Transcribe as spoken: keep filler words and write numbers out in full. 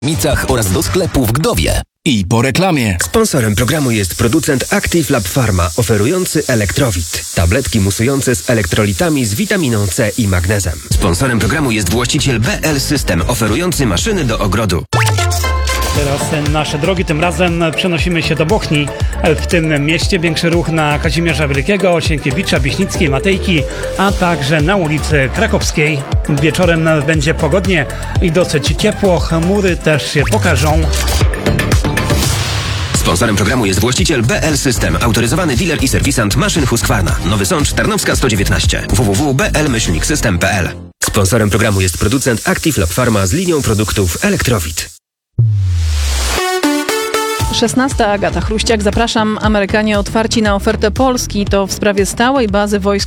Micach oraz do sklepu w Gdowie. I po reklamie. Sponsorem programu jest producent Active Lab Pharma, oferujący Elektrowit. Tabletki musujące z elektrolitami z witaminą C i magnezem. Sponsorem programu jest właściciel B L System, oferujący maszyny do ogrodu. Teraz nasze drogi, tym razem przenosimy się do Bochni. W tym mieście większy ruch na Kazimierza Wielkiego, Sienkiewicza, Wiśnickiej, Matejki, a także na ulicy Krakowskiej. Wieczorem będzie pogodnie i dosyć ciepło, chmury też się pokażą. Sponsorem programu jest właściciel B L System, autoryzowany dealer i serwisant maszyn Husqvarna. Nowy Sącz, Tarnowska sto dziewiętnaście. w w w kropka b l myślnik system kropka p l. Sponsorem programu jest producent Active Lab Pharma z linią produktów Elektrowit. szesnasta Agata Chruściak. Zapraszam. Amerykanie otwarci na ofertę Polski. To w sprawie stałej bazy wojsk